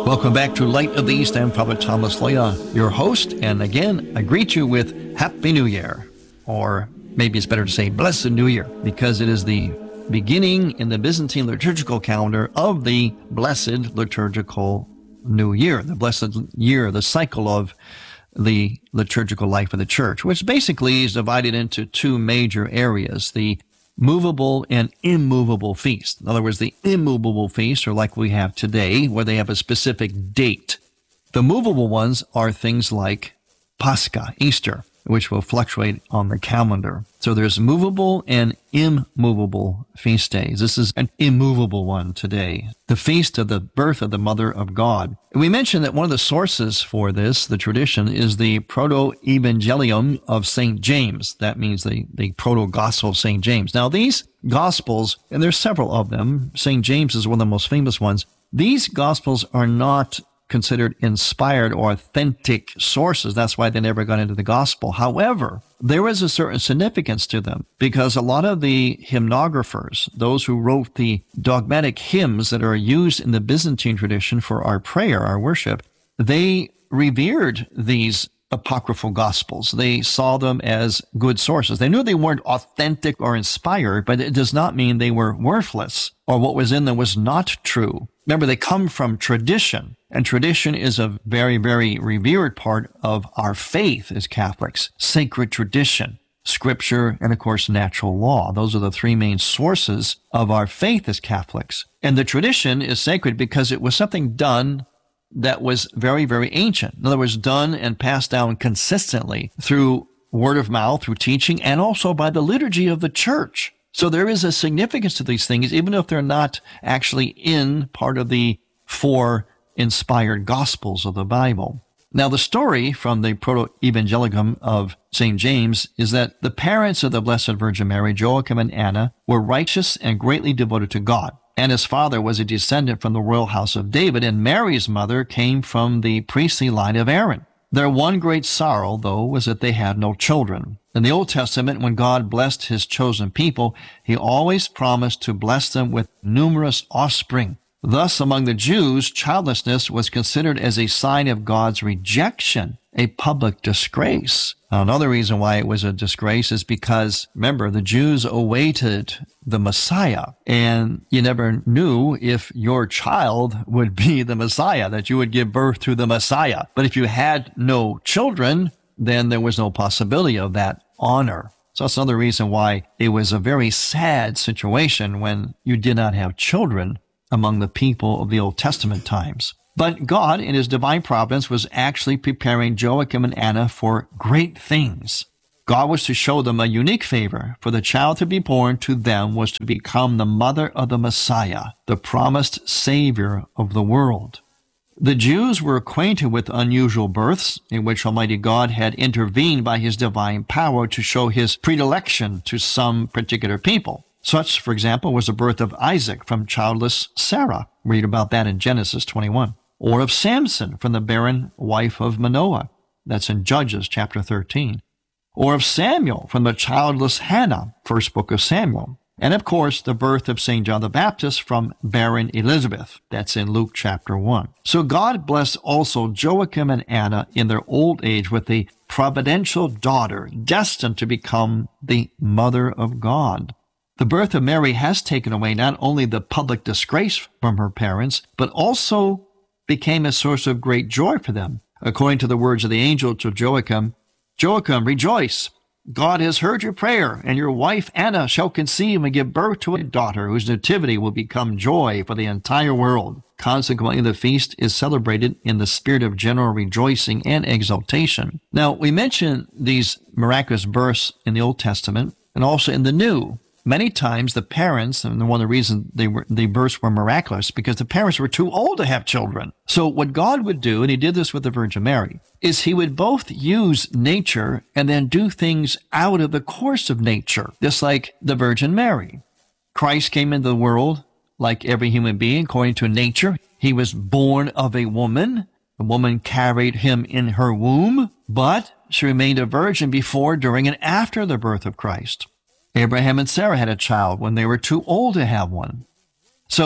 Welcome back to Light of the East. I'm Father Thomas Loya, your host. And again, I greet you with Happy New Year. Or maybe it's better to say Blessed New Year, because it is the beginning in the Byzantine liturgical calendar of the Blessed Liturgical New Year, the Blessed Year, the cycle of the liturgical life of the Church, which basically is divided into two major areas, the movable and immovable feast. In other words, the immovable feasts are like we have today, where they have a specific date. The movable ones are things like Pascha, Easter, which will fluctuate on the calendar. So there's movable and immovable feast days. This is an immovable one today, the feast of the birth of the Mother of God. We mentioned that one of the sources for this, the tradition, is the Proto-Evangelium of St. James. That means the Proto-Gospel of St. James. Now, these Gospels, and there's several of them, St. James is one of the most famous ones, these Gospels are not considered inspired or authentic sources. That's why they never got into the gospel. However, there is a certain significance to them because a lot of the hymnographers, those who wrote the dogmatic hymns that are used in the Byzantine tradition for our prayer, our worship, they revered these apocryphal gospels. They saw them as good sources. They knew they weren't authentic or inspired, but it does not mean they were worthless or what was in them was not true. Remember, they come from tradition, and tradition is a very, very revered part of our faith as Catholics. Sacred tradition, scripture, and of course, natural law. Those are the three main sources of our faith as Catholics. And the tradition is sacred because it was something done that was very, very ancient. In other words, done and passed down consistently through word of mouth, through teaching, and also by the liturgy of the Church. So there is a significance to these things, even if they're not actually in part of the four inspired Gospels of the Bible. Now, the story from the Proto-Evangelium of St. James is that the parents of the Blessed Virgin Mary, Joachim and Anna, were righteous and greatly devoted to God. Anna's father was a descendant from the royal house of David, and Mary's mother came from the priestly line of Aaron. Their one great sorrow, though, was that they had no children. In the Old Testament, when God blessed his chosen people, he always promised to bless them with numerous offspring. Thus, among the Jews, childlessness was considered as a sign of God's rejection, a public disgrace. Now, another reason why it was a disgrace is because, remember, the Jews awaited the Messiah, and you never knew if your child would be the Messiah, that you would give birth to the Messiah. But if you had no children, then there was no possibility of that honor. So that's another reason why it was a very sad situation when you did not have children among the people of the Old Testament times. But God, in his divine providence, was actually preparing Joachim and Anna for great things. God was to show them a unique favor, for the child to be born to them was to become the mother of the Messiah, the promised Savior of the world. The Jews were acquainted with unusual births in which Almighty God had intervened by his divine power to show his predilection to some particular people. Such, for example, was the birth of Isaac from childless Sarah. Read about that in Genesis 21. Or of Samson from the barren wife of Manoah. That's in Judges chapter 13. Or of Samuel from the childless Hannah, first book of Samuel. And of course, the birth of St. John the Baptist from barren Elizabeth. That's in Luke chapter 1. So God blessed also Joachim and Anna in their old age with a providential daughter destined to become the Mother of God. The birth of Mary has taken away not only the public disgrace from her parents, but also became a source of great joy for them. According to the words of the angel to Joachim, Joachim, rejoice! God has heard your prayer, and your wife Anna shall conceive and give birth to a daughter whose nativity will become joy for the entire world. Consequently, the feast is celebrated in the spirit of general rejoicing and exultation. Now, we mentioned these miraculous births in the Old Testament and also in the New. Many times the parents, and one of the reasons the births were miraculous, because the parents were too old to have children. So what God would do, and he did this with the Virgin Mary, is he would both use nature and then do things out of the course of nature, just like the Virgin Mary. Christ came into the world like every human being, according to nature. He was born of a woman. The woman carried him in her womb, but she remained a virgin before, during, and after the birth of Christ. Abraham and Sarah had a child when they were too old to have one. So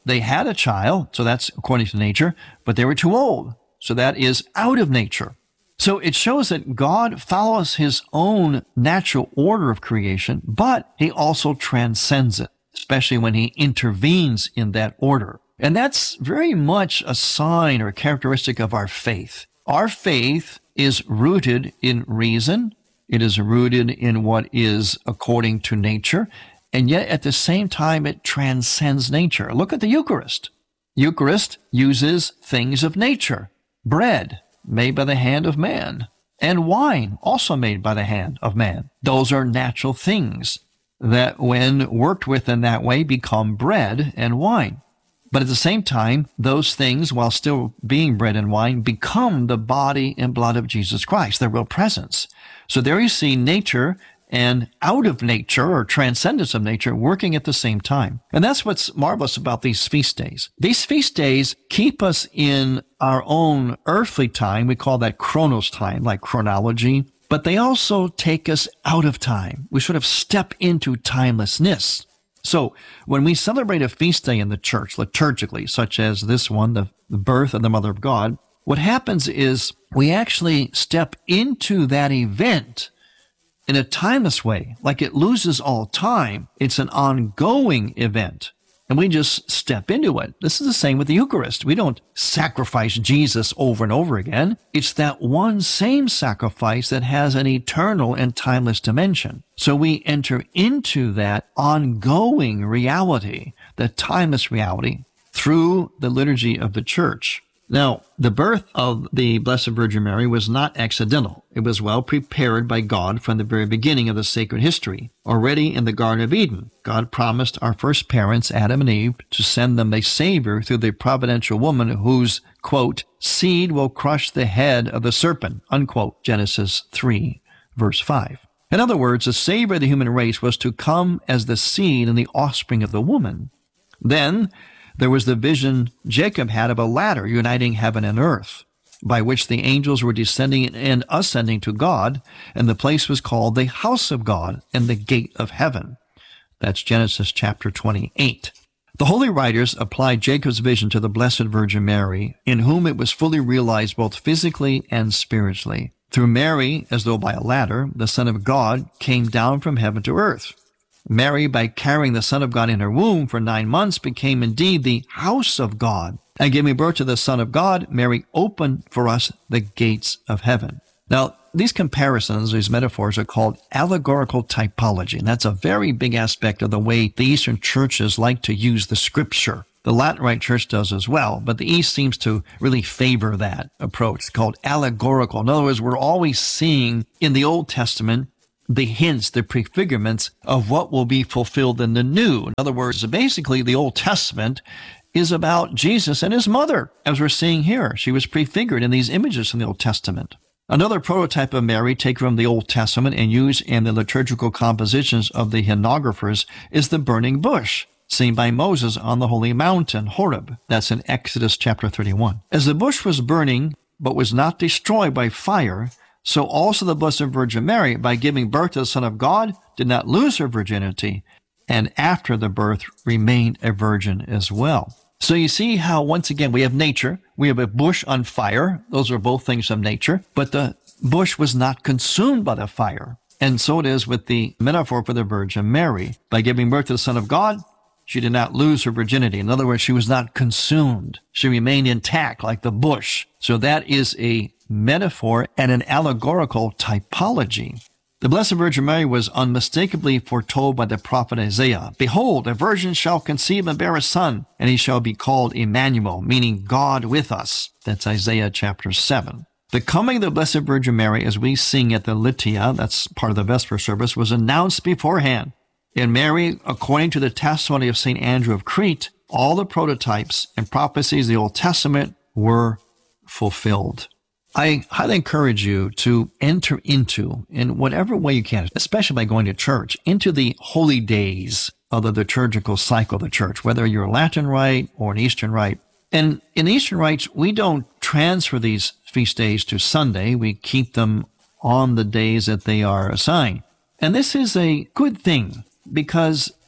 they had a child, so that's according to nature, but they were too old. So that is out of nature. So it shows that God follows his own natural order of creation, but he also transcends it, especially when he intervenes in that order. And that's very much a sign or a characteristic of our faith. Our faith is rooted in reason. It is rooted in what is according to nature. And yet at the same time, it transcends nature. Look at the Eucharist. Eucharist uses things of nature. Bread, made by the hand of man, and wine, also made by the hand of man. Those are natural things that, when worked with in that way, become bread and wine. But at the same time, those things, while still being bread and wine, become the body and blood of Jesus Christ, their real presence. So there you see nature and out of nature, or transcendence of nature, working at the same time. And that's what's marvelous about these feast days. These feast days keep us in our own earthly time. We call that chronos time, like chronology. But they also take us out of time. We sort of step into timelessness. So when we celebrate a feast day in the church, liturgically, such as this one, the birth of the Mother of God, what happens is we actually step into that event in a timeless way, like it loses all time. It's an ongoing event, and we just step into it. This is the same with the Eucharist. We don't sacrifice Jesus over and over again. It's that one same sacrifice that has an eternal and timeless dimension. So we enter into that ongoing reality, the timeless reality, through the liturgy of the church. Now, the birth of the Blessed Virgin Mary was not accidental. It was well prepared by God from the very beginning of the sacred history. Already in the Garden of Eden, God promised our first parents, Adam and Eve, to send them a Savior through the providential woman whose, quote, seed will crush the head of the serpent, unquote, Genesis 3, verse 5. In other words, the Savior of the human race was to come as the seed and the offspring of the woman. Then there was the vision Jacob had of a ladder uniting heaven and earth, by which the angels were descending and ascending to God, and the place was called the house of God and the gate of heaven. That's Genesis chapter 28. The holy writers applied Jacob's vision to the Blessed Virgin Mary, in whom it was fully realized both physically and spiritually. Through Mary, as though by a ladder, the Son of God came down from heaven to earth. Mary, by carrying the Son of God in her womb for 9 months, became indeed the house of God. And giving birth to the Son of God, Mary opened for us the gates of heaven. Now, these comparisons, these metaphors, are called allegorical typology. And that's a very big aspect of the way the Eastern churches like to use the Scripture. The Latin Rite Church does as well, but the East seems to really favor that approach. It's called allegorical. In other words, we're always seeing in the Old Testament the hints, the prefigurements of what will be fulfilled in the New. In other words, basically the Old Testament is about Jesus and his mother, as we're seeing here. She was prefigured in these images from the Old Testament. Another prototype of Mary taken from the Old Testament and used in the liturgical compositions of the hymnographers is the burning bush, seen by Moses on the holy mountain, Horeb. That's in Exodus chapter 31. As the bush was burning, but was not destroyed by fire, so also the Blessed Virgin Mary, by giving birth to the Son of God, did not lose her virginity, and after the birth remained a virgin as well. So you see how, once again, we have nature. We have a bush on fire. Those are both things of nature. But the bush was not consumed by the fire. And so it is with the metaphor for the Virgin Mary. By giving birth to the Son of God, she did not lose her virginity. In other words, she was not consumed. She remained intact like the bush. So that is a metaphor and an allegorical typology. The Blessed Virgin Mary was unmistakably foretold by the prophet Isaiah. Behold, a virgin shall conceive and bear a son, and he shall be called Emmanuel, meaning God with us. That's Isaiah chapter 7. The coming of the Blessed Virgin Mary, as we sing at the Litia, that's part of the Vesper service, was announced beforehand. In Mary, according to the testimony of St. Andrew of Crete, all the prototypes and prophecies of the Old Testament were fulfilled. I highly encourage you to enter into, in whatever way you can, especially by going to church, into the holy days of the liturgical cycle of the church, whether you're a Latin Rite or an Eastern Rite. And in Eastern Rites, we don't transfer these feast days to Sunday. We keep them on the days that they are assigned. And this is a good thing, because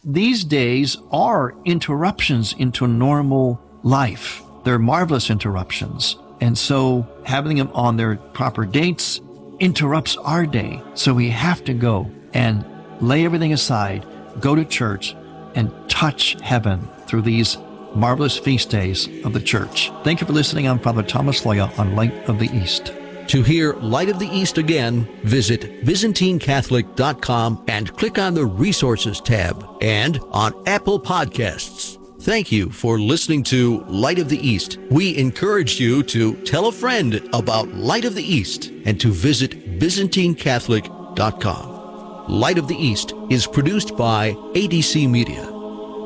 these days are interruptions into normal life. They're marvelous interruptions. And so having them on their proper dates interrupts our day. So we have to go and lay everything aside, go to church, and touch heaven through these marvelous feast days of the church. Thank you for listening. I'm Father Thomas Loya on Light of the East. To hear Light of the East again, visit ByzantineCatholic.com and click on the Resources tab and on Apple Podcasts. Thank you for listening to Light of the East. We encourage you to tell a friend about Light of the East and to visit ByzantineCatholic.com. Light of the East is produced by ADC Media.